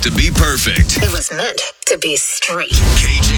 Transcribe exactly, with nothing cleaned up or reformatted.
to be perfect. It was meant to be straight. K J